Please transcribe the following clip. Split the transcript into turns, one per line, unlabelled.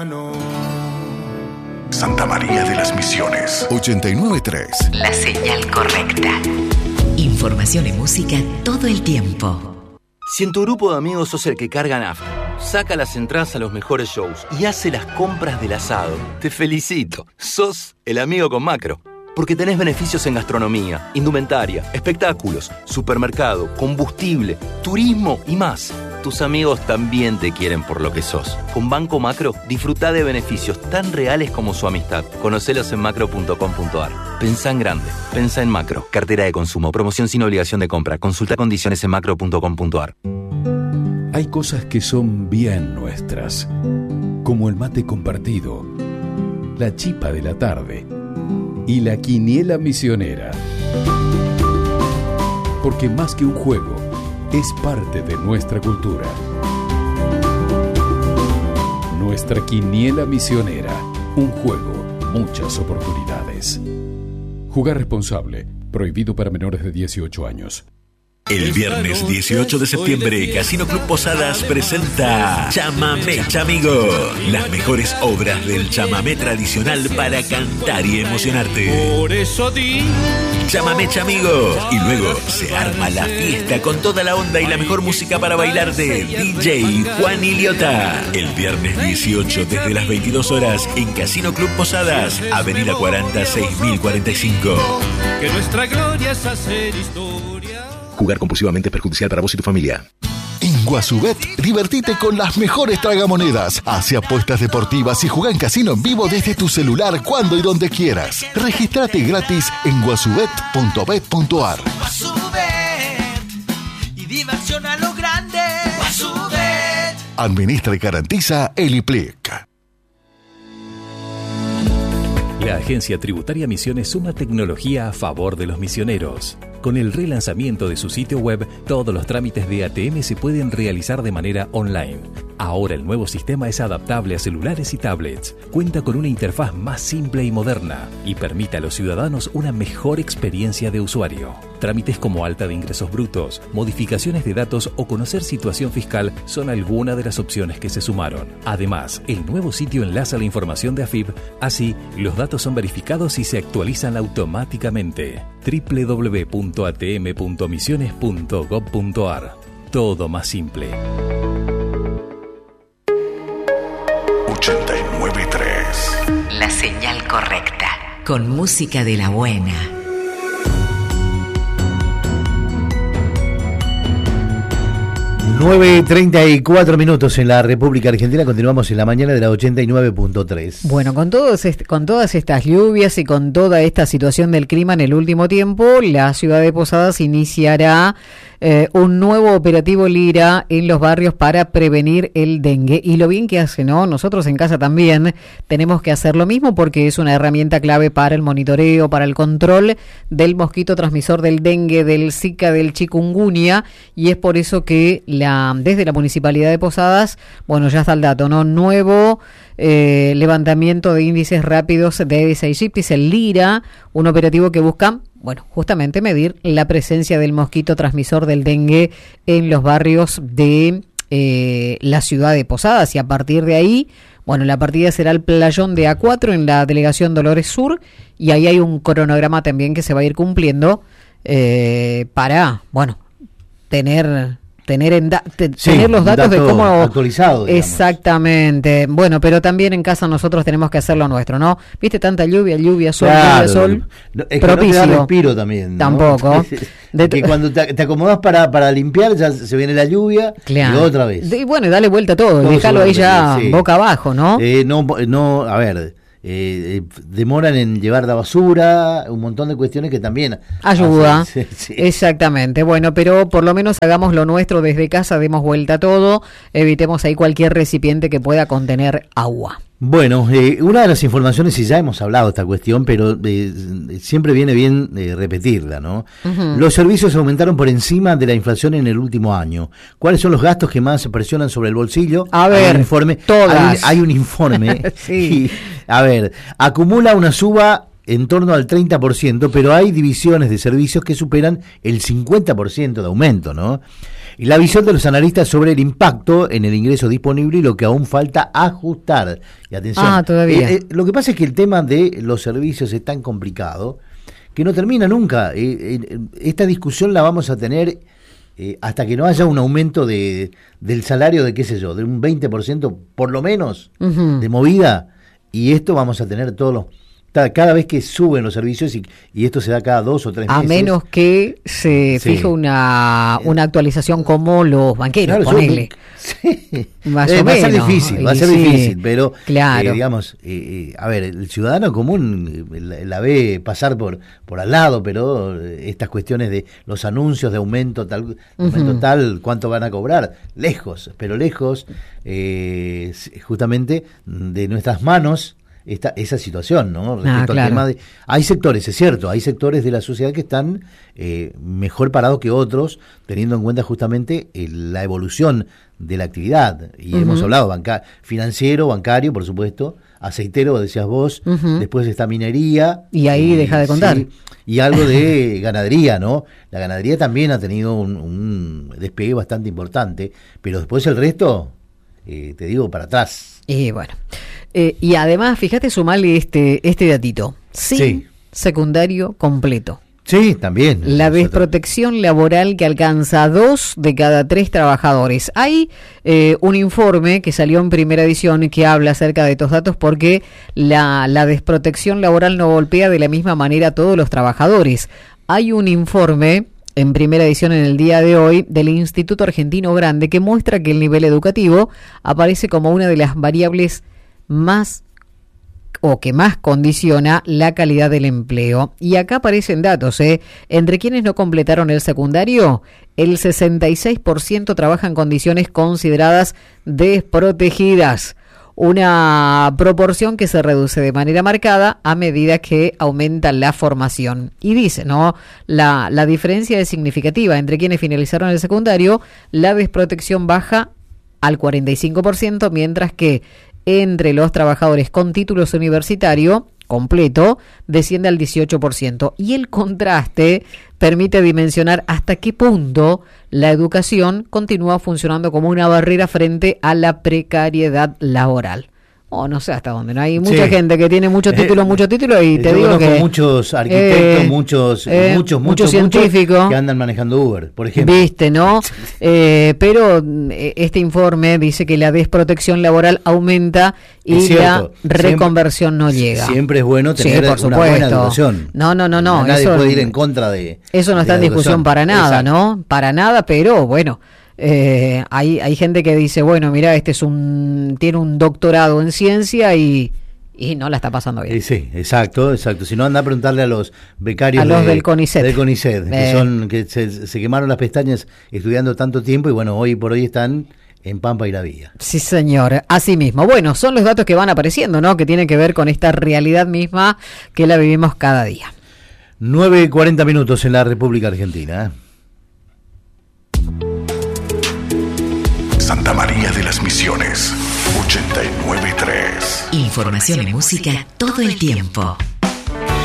Santa María de las Misiones 89.3.
La señal correcta. Información y música todo el tiempo.
Si en tu grupo de amigos sos el que carga nafta, saca las entradas a los mejores shows y hace las compras del asado, te felicito. Sos el amigo con Macro. Porque tenés beneficios en gastronomía, indumentaria, espectáculos, supermercado, combustible, turismo y más. Tus amigos también te quieren por lo que sos. Con Banco Macro, disfrutá de beneficios tan reales como su amistad. Conocelos en macro.com.ar. Pensá en grande. Pensá en Macro. Cartera de consumo. Promoción sin obligación de compra. Consulta condiciones en macro.com.ar.
Hay cosas que son bien nuestras, como el mate compartido, la chipa de la tarde y la quiniela misionera. Porque más que un juego, es parte de nuestra cultura. Nuestra quiniela misionera. Un juego, muchas oportunidades. Jugar responsable. Prohibido para menores de 18 años.
El viernes 18 de septiembre, Casino Club Posadas presenta Chamamé Chamigo. Las mejores obras del chamamé tradicional para cantar y emocionarte.
Por eso di
Chamamé Chamigo. Y luego se arma la fiesta con toda la onda y la mejor música para bailar de DJ Juan Iliota. El viernes 18 desde las 22 horas en Casino Club Posadas, Avenida 40 6045.
que nuestra gloria es hacer historia.
Jugar compulsivamente es perjudicial para vos y tu familia.
En Guasubet, divertite con las mejores tragamonedas. Hace apuestas deportivas y juega en casino en vivo desde tu celular cuando y donde quieras. Regístrate gratis en guasubet.bet.ar.
Guasubet y diversión a lo grande. Guasubet.
Administra y garantiza el IPLIC.
La Agencia Tributaria Misiones suma tecnología a favor de los misioneros. Con el relanzamiento de su sitio web, todos los trámites de ATM se pueden realizar de manera online. Ahora el nuevo sistema es adaptable a celulares y tablets, cuenta con una interfaz más simple y moderna y permite a los ciudadanos una mejor experiencia de usuario. Trámites como alta de ingresos brutos, modificaciones de datos o conocer situación fiscal son algunas de las opciones que se sumaron. Además, el nuevo sitio enlaza la información de AFIP, así los datos son verificados y se actualizan automáticamente. www.atm.misiones.gov.ar. Todo más simple.
89.3.
La señal correcta. Con música de la buena.
Nueve 34 minutos en la República Argentina. Continuamos en la mañana de la 89.3.
Bueno, con todas estas lluvias y con toda esta situación del clima en el último tiempo, la ciudad de Posadas iniciará un nuevo operativo Lira en los barrios para prevenir el dengue. Y lo bien que hace, ¿no? Nosotros en casa también tenemos que hacer lo mismo porque es una herramienta clave para el monitoreo, para el control del mosquito transmisor del dengue, del Zika, del chikungunya, y es por eso que desde la Municipalidad de Posadas, bueno, ya está el dato, ¿no? Nuevo levantamiento de índices rápidos de Aedes aegypti, el Lira, un operativo que busca, bueno, justamente medir la presencia del mosquito transmisor del dengue en los barrios de la ciudad de Posadas, y a partir de ahí, bueno, la partida será el playón de A4 en la delegación Dolores Sur, y ahí hay un cronograma también que se va a ir cumpliendo para, bueno, tener los datos de cómo
actualizado, digamos.
Exactamente. Bueno, pero también en casa nosotros tenemos que hacer lo nuestro, ¿no? ¿Viste tanta lluvia, sol,
claro,
sol?
Es que
propicio.
no te da respiro también, ¿no?
Tampoco.
Que cuando te acomodas para limpiar ya se viene la lluvia,
claro,
y otra vez.
Y bueno, dale vuelta a todo, déjalo ahí ya boca abajo, ¿no?
No, a ver, demoran en llevar la basura, un montón de cuestiones que también
ayuda.
Sí.
Exactamente. Bueno, pero por lo menos hagamos lo nuestro desde casa, demos vuelta a todo, evitemos ahí cualquier recipiente que pueda contener agua.
Bueno, una de las informaciones, y ya hemos hablado de esta cuestión, pero siempre viene bien repetirla, ¿no? Uh-huh. Los servicios aumentaron por encima de la inflación en el último año. ¿Cuáles son los gastos que más se presionan sobre el bolsillo?
A ver,
hay un informe.
Sí.
Y, a ver, acumula una suba en torno al 30%, pero hay divisiones de servicios que superan el 50% de aumento, ¿no? Y la visión de los analistas sobre el impacto en el ingreso disponible y lo que aún falta ajustar. Y atención,
todavía.
Lo que pasa es que el tema de los servicios es tan complicado que no termina nunca. Esta discusión la vamos a tener hasta que no haya un aumento del salario de, qué sé yo, de un 20% por lo menos de movida. Y esto vamos a tener cada vez que suben los servicios, y esto se da cada 2 o 3 meses.
A menos que se fije una actualización como los banqueros,
claro,
ponele. Más o menos.
Va a ser difícil, pero
claro.
digamos, a ver, el ciudadano común la ve pasar por al lado, pero estas cuestiones de los anuncios de aumento tal, cuánto van a cobrar, lejos justamente de nuestras manos esa situación, ¿no? Respecto al tema hay sectores, es cierto, hay sectores de la sociedad que están mejor parados que otros, teniendo en cuenta justamente la evolución de la actividad. Y hemos hablado financiero, bancario, por supuesto, aceitero, decías vos, después está minería.
Y ahí deja de contar.
Sí, y algo de ganadería, ¿no? La ganadería también ha tenido un despegue bastante importante, pero después el resto, te digo, para atrás.
Y bueno. Y además, fíjate, sumarle este datito. Sin secundario completo.
Sí, también.
La desprotección laboral que alcanza a 2 de cada 3 trabajadores. Hay un informe que salió en Primera Edición que habla acerca de estos datos, porque la desprotección laboral no golpea de la misma manera a todos los trabajadores. Hay un informe en Primera Edición en el día de hoy del Instituto Argentino Grande que muestra que el nivel educativo aparece como una de las variables más condiciona la calidad del empleo. Y acá aparecen datos, entre quienes no completaron el secundario, el 66% trabaja en condiciones consideradas desprotegidas, una proporción que se reduce de manera marcada a medida que aumenta la formación. Y dice, ¿no? La diferencia es significativa. Entre quienes finalizaron el secundario, la desprotección baja al 45%, mientras que entre los trabajadores con títulos universitario completo desciende al 18%. Y el contraste permite dimensionar hasta qué punto la educación continúa funcionando como una barrera frente a la precariedad laboral. No sé hasta dónde, ¿no? Hay mucha gente que tiene muchos títulos y te digo que
muchos arquitectos, muchos científicos que andan manejando Uber, por ejemplo.
Viste, ¿no? Pero este informe dice que la desprotección laboral aumenta y la reconversión no llega.
Siempre es bueno tener una buena educación.
No.
Nadie puede ir en contra de
eso, no está en discusión para nada, ¿no? Para nada, pero bueno. Hay gente que dice, bueno, mira, tiene un doctorado en ciencia y no la está pasando bien.
Sí, exacto. Si no, anda a preguntarle a los becarios
del CONICET.
Que se quemaron las pestañas estudiando tanto tiempo y bueno, hoy por hoy están en Pampa y la Vía.
Sí, señor, así mismo. Bueno, son los datos que van apareciendo, ¿no? Que tienen que ver con esta realidad misma que la vivimos cada día.
9:40 en la República Argentina.
Santa María de las Misiones, 89.3.
Información y música todo el tiempo.